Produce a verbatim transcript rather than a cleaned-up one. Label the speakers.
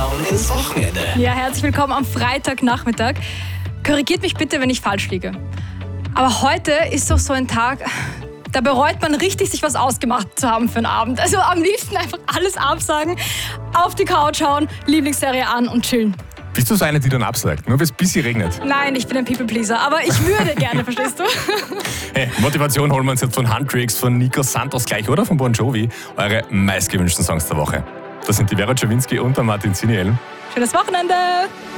Speaker 1: Countdown ins Wochenende.
Speaker 2: Ja, herzlich willkommen am Freitagnachmittag. Korrigiert mich bitte, wenn ich falsch liege. Aber heute ist doch so ein Tag, da bereut man richtig, sich was ausgemacht zu haben für den Abend. Also am liebsten einfach alles absagen, auf die Couch hauen, Lieblingsserie an und chillen.
Speaker 3: Bist du so eine, die dann absagt, nur weil es ein bisschen regnet?
Speaker 2: Nein, ich bin ein People-Pleaser, aber ich würde gerne, verstehst du?
Speaker 3: Hey, Motivation holen wir uns jetzt von Huntrix, von Nico Santos gleich oder von Bon Jovi. Eure meistgewünschten Songs der Woche. Das sind die Vera Czerwinski und der Martin Ziniel.
Speaker 2: Schönes Wochenende!